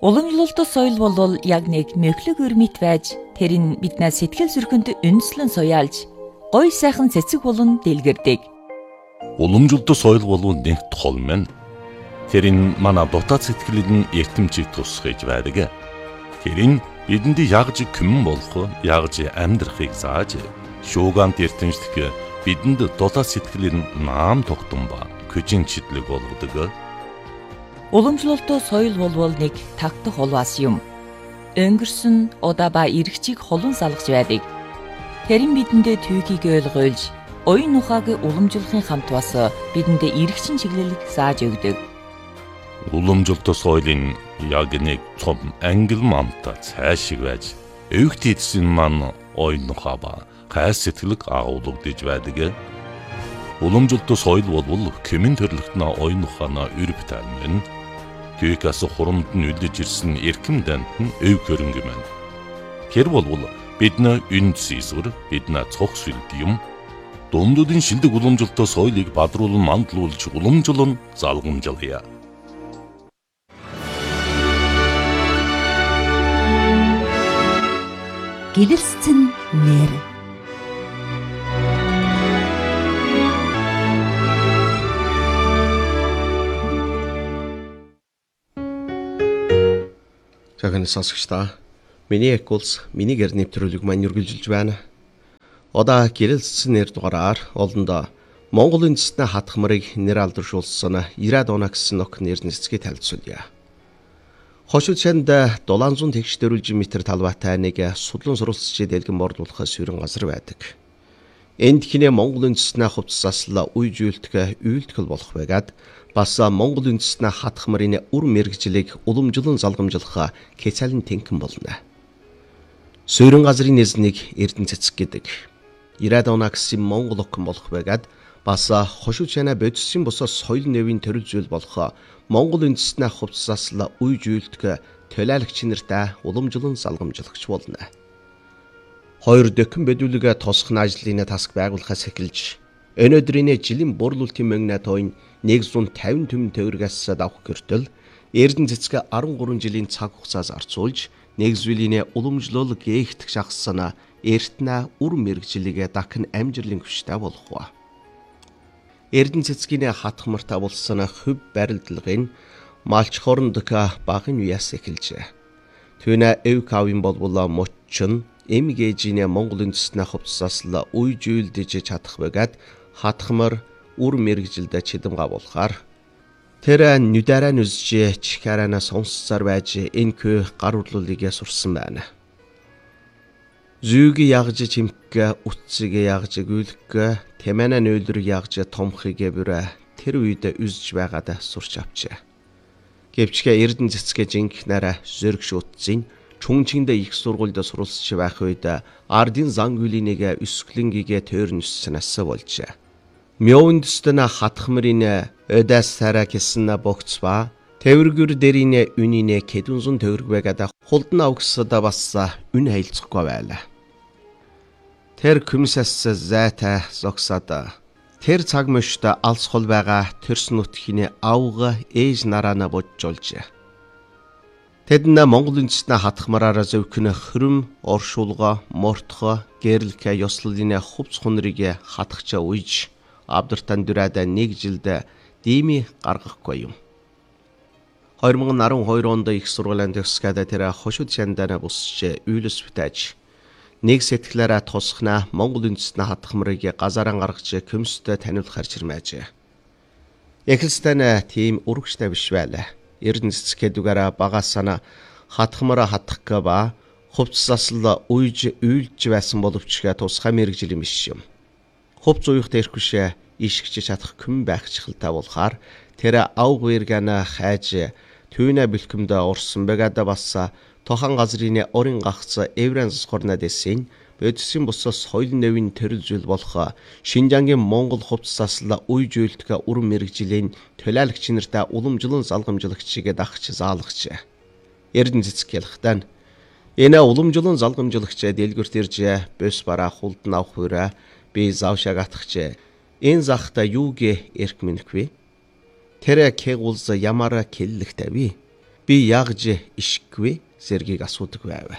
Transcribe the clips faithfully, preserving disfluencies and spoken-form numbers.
Уламжлалт соёл бол яг нэг мөглөг өрмөт байж тэрийг биднээс сэтгэл зүрхэнд үндэслэн суяалж гоё сайхан цэцэг болон дэлгэрдэг. Уламжлалт соёл бол нэг тол мэн. Тэрийг манай дотоод сэтгэлийн эртэмчийг тусгаж байдаг. Тэрийг бидэнд ягж күмэн болох, ягж амьдрахыг зааж, шуугант эртэмжлэх бидэнд дотоод сэтгэлийн наам тогтсон ба күжин читлэг болгодог. Уламжлалт соёл бол нэг тагтах холваас юм. Өнгөрсөн удаа ба эргчийг холон салгаж байдаг. Тэрэн бидэндээ түүхийг ойлгуулж, оюун ухааг уламжлахын хамт бас бидэндээ эргчин чиглэлийг зааж өгдөг. Уламжлалт соёлын яг нэг цом ангил мамта цаашиг байж, өвгт эдсэн маань оюун ухаа ба гай сэтгэлэг агуулгадж байдаг. Уламжлалт соёл бол кемэн төрлөختнө оюун ухаана өрөв таймэн. Түүхээс хурамд нь үлдэж ирсэн эрхэм дант нь өв хөрөнгө мэн. Тэр бол бидний үнд сисүр, бидний цог сүлд юм. Дундуудын шилдэг уламжлалт соёлыг бадруулан мандлуулж уламжлан залгамжлая. Гэрэлцэн нэр. Цагааны сонсогчдаа миний экулс миний гэр нэвтрүүлэг маань үргэлжилж байна. Одоо гэрэлцсэн нэр дугаараар олондоо Монгол үндэстний хатгамрыг нэр алдаршуулсан Ирад оноо гэсэн ок нэр нэцгийг танилцуулъя. Хошууд шанд дулаан зуун тэгш дөрвөлжин метр талбайтай нэг судлан суралцчид дэлгэн борлуулах сүүрэн газар байдаг. Энд хинэ Монгол үндэстний хувцаслал уйж үйлдэх үйлдэл болох байгаад бас Монгол үндэстний хатгамрын үр мэргэжлийг уламжлан залгамжлах кэцалын тэнхэн болно. Сүүрэн газрын нэзнийг Эрдэнэ цэцэг гэдэг. Ирад оноо гэсэн Монгол охин болох байгаад бас хошууд шана бодисын босоо соёл нэвийн төрөл зүйл болох Монгол үндэстний хувцаслал уйж үйлдэх төлөөлөгч нартай уламжлан залгамжлагч болно. Хоёр дөхөн бэдүүлэг тосхон ажлын таск байгуулахаас эхэлж өнөөдрийн жилийн борлуулалтын мөнгөний тойн нэг зуун тавин төмөн төгрөгөөс давах гэртэл Эрдэнэ цэцэг арван гурван жилийн цаг хугацаа зарцуулж нэг зүйлийн уламжлал гээхтэх шахсана эртнэ үр мэргэжлийг дахин амжилын хүчтэй болохгүй. Эрдэнэ цэцгийн хатгамартай болсон хөв барилдлагын малч хорндох багын үеэс эхэлжээ. Түүнэ эв кавин болболоо мочин эмгежийн Монгол үндэстний хувцаслал уйж үйлдэж чадах байгаад хатгамар үр мэргэжилдэ чидэм гавуулахаар тэр нүдэрэ нүсж чихарана сонсцар байж энхүү гар урлуулыг сурсан байна. Зүйг ягж чимхгэ утсыг ягж гүйлхгэ тэмэнэ нөөлөр ягж томхыг бүрэ тэр үед үзж байгаад сурч авчээ. Гэвчгээ Эрдэнэ цэцгээ жинхнээр зөрг шүтцэн чүнчиндэ их сургуульд суралцж байх үед ардын зан гүлийг өсгөлөнгийг тойрнөссөнөөс болжээ. Мёүндэстэнэ хатгамрын өдэс сара гэсэн богцва тэвэргүр дэрийн үнийн кэдүнзун төгрөг байгаад хулдан авгсад бас үн хайлцахгүй байлаа. Тэр күмсэс зайтай зогсоод тэр цаг мөшт алс хол байгаа тэрс нутгийн авга ээж нараана боджолжээ. Тэдэн Монгол үндэстний хатгамараар зөвхөн хөрөм, оршуулга, мортхо, гэрэлхэ ёслолын хувц хунрыг хатгачаа уйж авдартан дүрээд нэг жилд дими гаргахгүй юм. две тысячи арван хоёр онд их сургуулийн төгсгөөд тэр хошууд шандана бусч үйлс бүтээж нэг сэтгэлээрээ тусахна Монгол үндэстний хатгамрыг газараа гаргаж көмсөд таниулах харж ирмээжээ. Эхэлстэн тийм үргэжтэй биш байлаа. Эрдэнэ цэцгэдүгээрээ багасана хатгамараа хатгах ба хувцаслал уйж үйлж байсан боловч тусгай мэргэжил юм биш юм. Хувц уйх дээрхвшээ ишгч чадах күм байх чихэлтэй болохаар тэр авг вэргана хайж түүнэ бэлкэмд урсан байгаад бас тохан газрын орын гагц эврэнс хорна дэсэн бодисын бус соёл нэвийн төрөл зүйл болох Шинжангийн Монгол хувцаслал уйж үйлдэх үр мэргэжлийн төлөөлөгч нартай уламжлан залгамжлагчийг дагч заалгачээ. Эрдэнэ цэцэг ялхтан энэ уламжлан залгамжлагч дэлгүрт ирж бос бараа хулдан авах хүрээ би завшааг атгачээ. Энэ захта юуг эрх минэхвэ? Тэр кэгулз ямара келлэгтэй би. Би ягж ишгүй зэргийг асуудаг байв.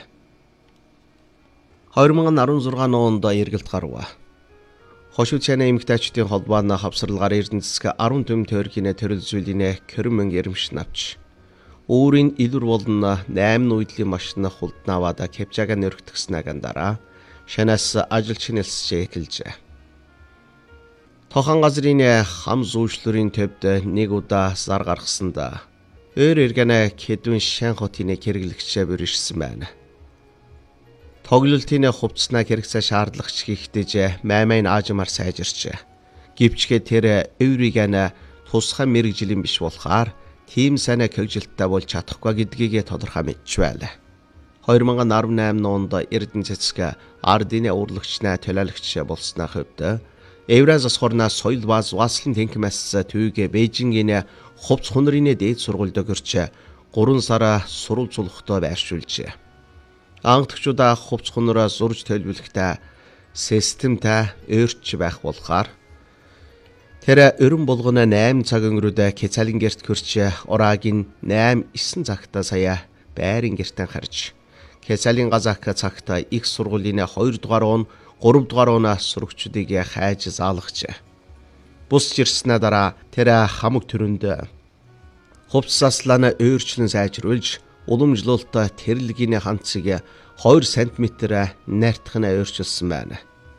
хоёр мянга арван зургаан онд эргэлт гарва. Хошуу чанаа эмэгтэйчдын холбооны хавсралгаар Эрдэнэ засаг арван төм тойргийн төрөл зүйлийн кэрэн мэн ярмш навч. Өөрийн илүр болон найман үйдлийн машин хулднаавада кепчага нөргтгснаган дараа шанаас ажилч нэлсэж эхэлжээ. Тохон газрын хам зүүшлөрийн төвд нэг удаа зар гаргасанда өөр эргэнэ хэдвэн шан хотын хэрэглэгчээ бүришсэн байна. Тоглолтын хувцснаа хэрэгцээ шаардлагач хийхдээ маймайн аажмаар сайжирч. Гэвчгээ тэр өөрийгөө тусгай мэрэгжлийн биш болохоор тийм сайн хөгжилттэй болж чадахгүй гэдгийг тодорхой мэдж байлаа. хоёр мянга арван найман онд Эрдэнэ засаг ардын урлагчнаа төлөөлөгч болсны хувьд Евразас хорна соёл ба зугаслан тэнхмэс түйгээ Бээжингийн хувц хунрын дээд сургуульд гэрч гурван сар сурал цулхтой байршуулжээ. Ангадагчдаа хувц хунраа зурж төлөвлөхтэй системтэй өөрч байх болохоор тэр өрн болгоно найман цаг өнгөрөөд Кецалин герт гэрч Ораагийн найман эсен цагта сая байрын гертэн харж Кецалин газак цагта их сургуулийн хоёр дугаар он гурав дугаар оноо сурагчдыг хайж заалгачээ. Бус жирснээ дараа тэр хамаг төрөнд хувцаслаана өөрчлөн сайжруулж уламжлалт тэрэлгийн ханцыг хоёр сантиметр найртахна өөрчилсөн байна.